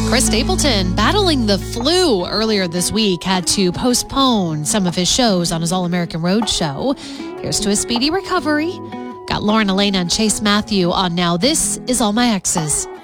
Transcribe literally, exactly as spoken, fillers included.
Chris Stapleton, battling the flu earlier this week, had to postpone some of his shows on his All-American Road show. Here's to his speedy recovery. Got Lauren Elena and Chase Matthew on now. This is All My Exes.